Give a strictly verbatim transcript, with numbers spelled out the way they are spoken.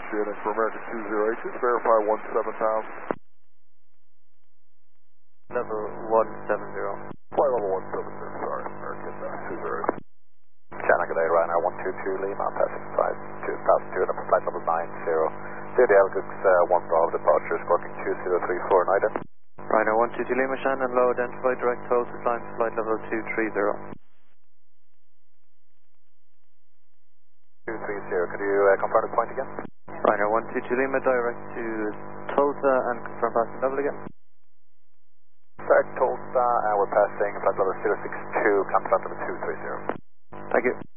negotiating for American two zero eight. Just verify one seven thousand. Level one seven zero. Flight level one seven zero, sorry. American uh, two zero eight. China, good day, Ryanair one two two Lima, passing flight two thousand two, number flight level nine zero. Clear the Algox uh, one Bravo departure, squawking two zero three four, Nida. Ryanair one two two Lima, Shannon, low identified, direct hold to climb flight level two three zero. two three zero, could you uh, confirm the point again? Ryanair one two two Lima, direct to Tulsa and confirm passing level again. Direct Tulsa, and we're passing flight level zero six two, climb flight level two three zero. Thank you.